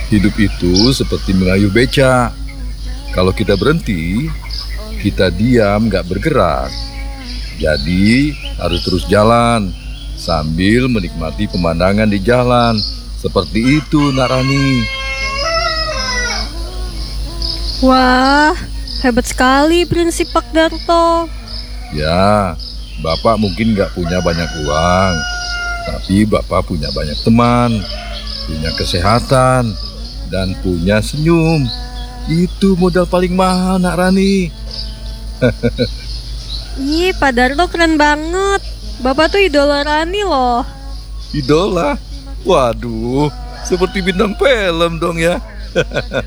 Hidup itu seperti mengayuh beca. Kalau kita berhenti, kita diam gak bergerak. Jadi harus terus jalan sambil menikmati pemandangan di jalan. Seperti itu, Nak Rani. Wah, hebat sekali prinsip Pak Darto. Ya, Bapak mungkin gak punya banyak uang, tapi Bapak punya banyak teman, punya kesehatan, dan punya senyum. Itu modal paling mahal, Nak Rani. Ih, Pak Darto keren banget. Bapak tuh idola Rani loh. Idola? Waduh, seperti bintang film dong ya.